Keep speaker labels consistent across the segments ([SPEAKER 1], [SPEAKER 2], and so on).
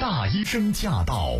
[SPEAKER 1] 大医生驾到。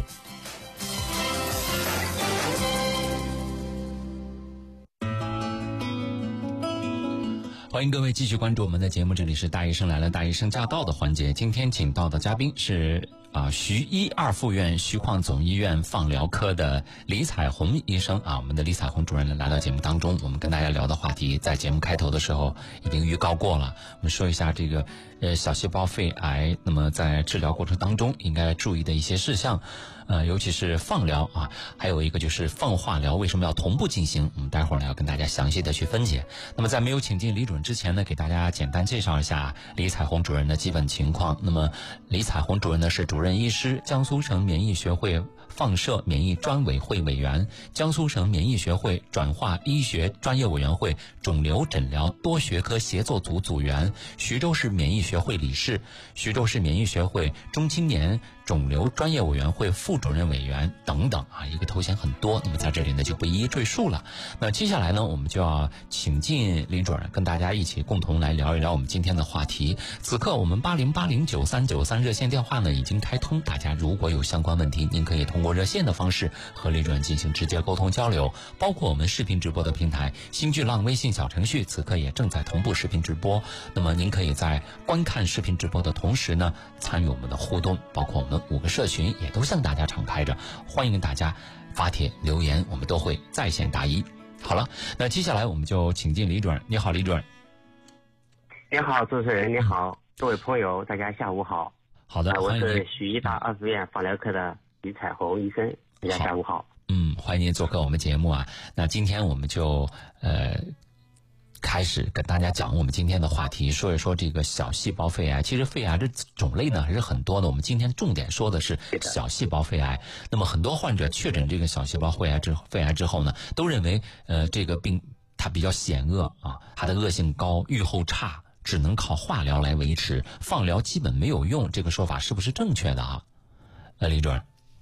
[SPEAKER 2] 欢迎各位继续关注我们的节目，这里是大医生来了，大医生驾到的环节。今天请到的嘉宾是徐医二附院徐矿总医院放疗科的李彩虹医生我们的李彩虹主任来到节目当中，我们跟大家聊的话题在节目开头的时候已经预告过了，我们说一下这个小细胞肺癌，那么在治疗过程当中应该注意的一些事项，尤其是放疗还有一个就是放化疗为什么要同步进行，我们待会儿呢要跟大家详细的去分解。那么在没有请进李主任之前呢，给大家简单介绍一下李彩虹主任的基本情况。那么李彩虹主任呢是主任医师，江苏省免疫学会放射免疫专委会委员，江苏省免疫学会转化医学专业委员会肿瘤诊疗多学科协作组组员，徐州市免疫学会理事，徐州市免疫学会中青年肿瘤专业委员会副主任委员等等一个头衔很多，那么在这里呢就不一一赘述了。那接下来呢我们就要请进李主任跟大家一起共同来聊一聊我们今天的话题。此刻我们80809393热线电话呢已经开通，大家如果有相关问题，您可以通过热线的方式和李主任进行直接沟通交流，包括我们视频直播的平台新巨浪微信小程序此刻也正在同步视频直播，那么您可以在观看视频直播的同时呢参与我们的互动，包括我们5个社群也都向大家敞开着，欢迎大家发帖留言，我们都会在线答疑。好了，那接下来我们就请进李主任。你好，李主任。
[SPEAKER 3] 你好，主持人，你好，各位朋友，大家下午好。
[SPEAKER 2] 好的，
[SPEAKER 3] 我是徐医大二附院放疗科的李彩虹医生，大家下午好。
[SPEAKER 2] 欢迎您做客我们节目那今天我们就开始跟大家讲我们今天的话题，说一说这个小细胞肺癌。其实肺癌的种类呢还是很多的，我们今天重点说的是小细胞肺癌。那么很多患者确诊这个小细胞肺癌之后呢，都认为这个病它比较险恶它的恶性高，预后差，只能靠化疗来维持，放疗基本没有用，这个说法是不是正确的李主任？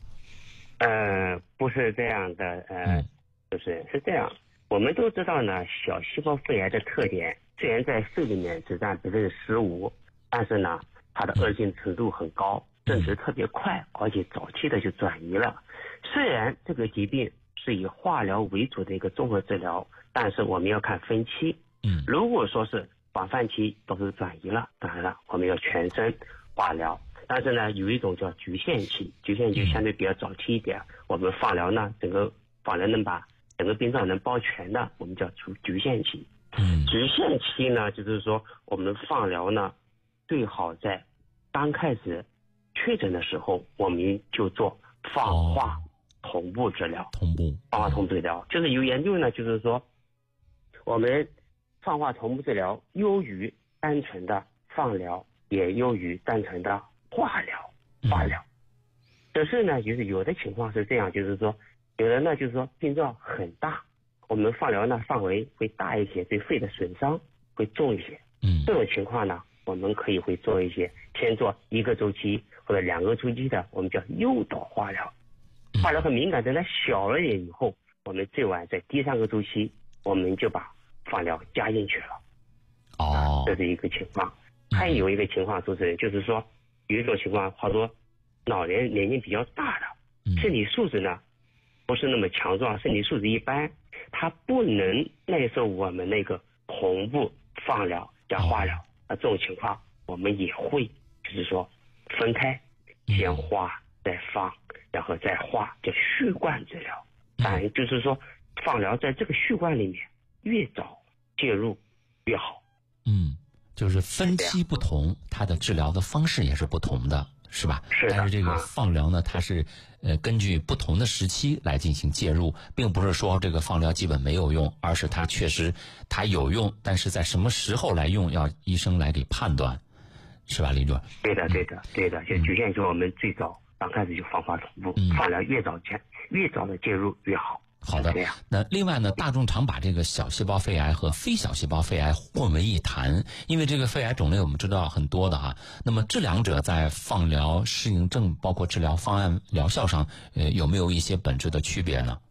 [SPEAKER 3] 不是这样的，是这样。我们都知道呢，小细胞肺癌的特点虽然在肺里面只占15%，但是呢，它的恶性程度很高，甚至特别快，而且早期的就转移了。虽然这个疾病是以化疗为主的一个综合治疗，但是我们要看分期。如果说是广泛期都是转移了，当然了，我们要全身化疗。但是呢，有一种叫局限期，局限期相对比较早期一点，我们放疗呢，整个放疗能把整个病灶能包全的，我们叫局限期。局限期呢，就是说我们放疗呢，最好在刚开始确诊的时候，我们就做放化同步治疗。放化同步治疗就是有研究呢，就是说我们放化同步治疗优于单纯的放疗，也优于单纯的化疗。只是呢，就是有的情况是这样，就是说有的呢，就是说病灶很大，我们放疗呢范围会大一些，对肺的损伤会重一些。这种情况呢，我们可以会做一些，先做1个周期或者2个周期的，我们叫诱导化疗。化疗和敏感症呢小了点以后，我们最晚在第3个周期，我们就把放疗加进去了。这是一个情况。还有一个情况就是说有一种情况，好多年龄比较大的，身体素质呢不是那么强壮，身体素质一般，他不能耐受我们那个同步放疗加化疗这种情况，我们也会就是说分开，先化再放，然后再化，叫续贯治疗。当然就是说放疗在这个续贯里面越早介入越好。
[SPEAKER 2] 就是分期不同，它的治疗的方式也是不同的，是吧？是的。但是这个放疗呢，它是根据不同的时期来进行介入，并不是说这个放疗基本没有用，而是它确实它有用，但是在什么时候来用，要医生来给判断，是吧，李主任？对的，就局限说我们最早刚开始就放化同步，放疗越早的介入越好。好的，那另外呢，大众常把这个小细胞肺癌和非小细胞肺癌混为一谈，因为这个肺癌种类我们知道很多的那么这两者在放疗适应症包括治疗方案疗效上有没有一些本质的区别呢？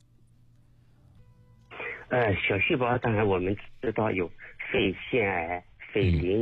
[SPEAKER 3] 小细胞当然我们知道有肺腺癌、肺鳞癌、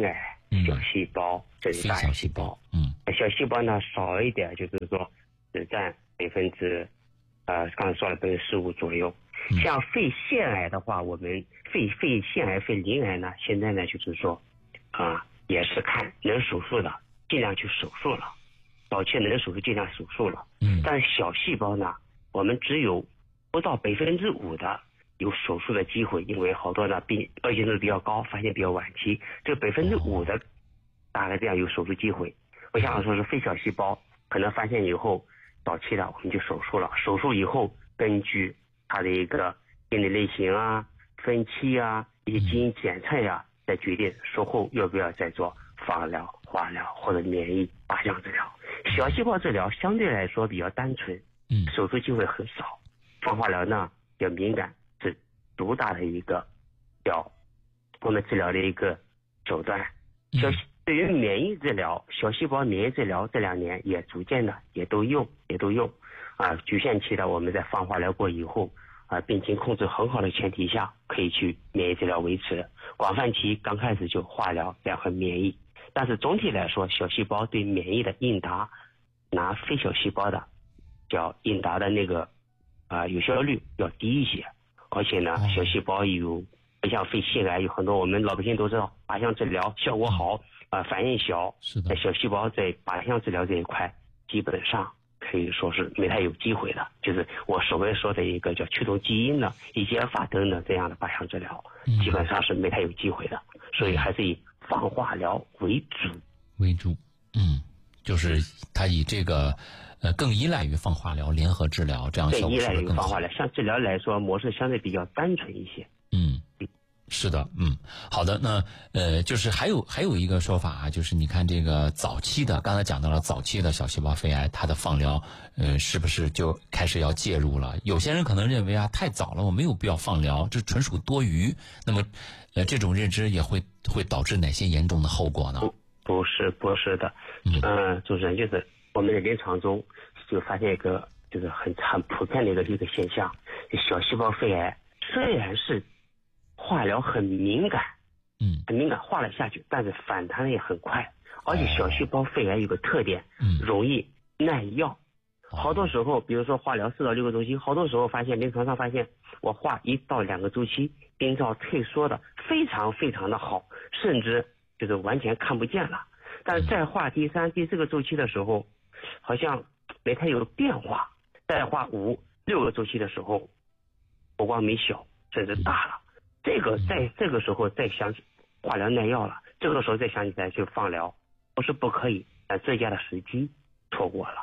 [SPEAKER 3] 小细胞，这是大小细胞。小细胞呢少一点，就是说只占刚才说了15%左右。像肺腺癌的话，我们肺腺癌、肺鳞癌呢，现在呢就是说也是看能手术的尽量去手术了，早期能手术尽量手术了。但是小细胞呢，我们只有不到5%的有手术的机会，因为好多呢恶性度比较高，发现比较晚期，这5%的大概这样有手术机会。我想说是肺小细胞可能发现以后早期的我们就手术了，手术以后根据它的一个病理类型啊、分期啊、一些基因检测呀，再决定术后要不要再做放疗、化疗或者免疫靶向治疗。小细胞治疗相对来说比较单纯，手术机会很少。放化疗呢比较敏感，是主打的一个我们治疗的一个手段。对于免疫治疗，小细胞免疫治疗这2年也逐渐的也都用局限期的我们在放化疗过以后病情控制很好的前提下，可以去免疫治疗维持。广泛期刚开始就化疗然后免疫，但是总体来说，小细胞对免疫的应答，拿非小细胞的叫应答的那个有效率要低一些。而且呢，小细胞不像肺腺癌有很多我们老百姓都知道靶向治疗效果好反应小，
[SPEAKER 2] 是的，
[SPEAKER 3] 小细胞在靶向治疗这一块基本上可以说是没太有机会的，就是我所谓说的一个叫驱动基因的EGFR等等这样的靶向治疗，基本上是没太有机会的，所以还是以放化疗为主。
[SPEAKER 2] 就是它以这个更依赖于放化疗联合治疗，这样效果是不是更好？对，依赖于
[SPEAKER 3] 放化疗，像治疗来说模式相对比较单纯一些。
[SPEAKER 2] 是的，好的。那就是还有一个说法啊，就是你看这个早期的，刚才讲到了早期的小细胞肺癌，它的放疗是不是就开始要介入了？有些人可能认为太早了，我没有必要放疗，这纯属多余。那么这种认知也会导致哪些严重的后果呢？
[SPEAKER 3] 不是的，主持人，就是我们的临床中就发现一个就是很普遍的一个现象，小细胞肺癌虽然是化疗很敏感，化了下去，但是反弹也很快，而且小细胞肺癌有个特点，容易耐药。好多时候，比如说化疗4到6个周期，好多时候临床上发现，我化1到2个周期，病灶退缩的非常非常的好，甚至就是完全看不见了。但是再化第3、第4个周期的时候，好像没太有变化。再化5、6个周期的时候，不光没小，甚至大了。在这个时候再想起化疗耐药了，这个时候再想起来去放疗，不是不可以，但最佳的时机错过了。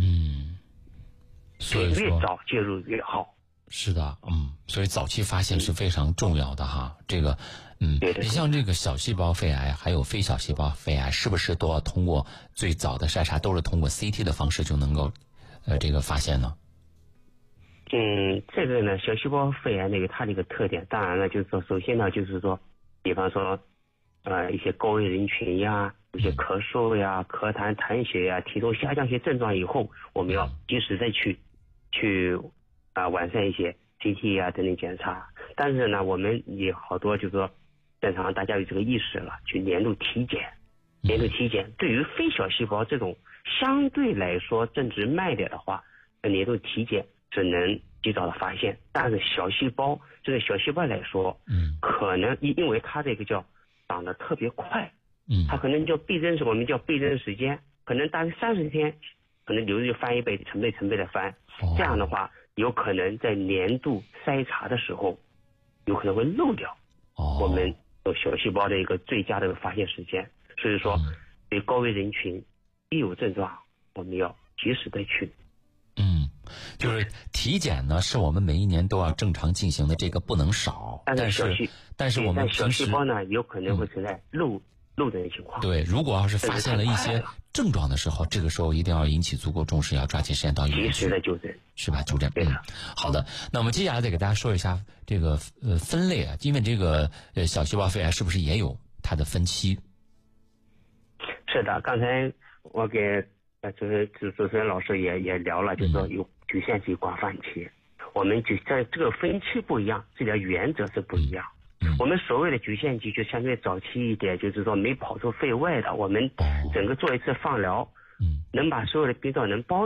[SPEAKER 2] 所以说
[SPEAKER 3] 越早介入越好。
[SPEAKER 2] 是的，所以早期发现是非常重要的哈。这个，
[SPEAKER 3] 对，
[SPEAKER 2] 像这个小细胞肺癌还有非小细胞肺癌，是不是都要通过最早的筛查，都是通过 CT 的方式就能够这个发现呢？
[SPEAKER 3] 这个呢，小细胞肺癌它的一个特点，当然了，就是说，首先呢，就是说，比方说，一些高危人群呀，有些咳嗽呀、咳痰、痰血呀、体重下降一些症状以后，我们要及时的去完善一些 CT 呀等等检查。但是呢，我们也好多就是说，正常大家有这个意识了，去年度体检，对于非小细胞这种相对来说正值慢一点的话，年度体检只能及早的发现。但是小细胞来说，可能因为它这个叫长得特别快，它可能我们叫倍增时间，可能大概30天，可能流日就翻1倍，成倍的翻。这样的话，有可能在年度筛查的时候，有可能会漏掉我们小细胞的一个最佳的发现时间。所以说，对高危人群一有症状，我们要及时的去。
[SPEAKER 2] 就是体检呢，是我们每一年都要正常进行的，这个不能少。但是我们
[SPEAKER 3] 小细胞呢，有可能会存在漏的情况。
[SPEAKER 2] 对，如果要是发现了一些症状的时候，这个时候一定要引起足够重视，要抓紧时间到医院去，
[SPEAKER 3] 及时的纠正，
[SPEAKER 2] 是吧？纠正。
[SPEAKER 3] 对的。
[SPEAKER 2] 好的，那我们接下来再给大家说一下这个分类啊，因为这个小细胞肺癌是不是也有它的分期？
[SPEAKER 3] 是的，刚才我给就是主持人老师也聊了，就是说有局限期、广泛期，我们就在这个分期不一样，治疗原则是不一样。 我们所谓的局限期就相对早期一点，就是说没跑出肺外的，我们整个做一次放疗，能把所有的病灶能包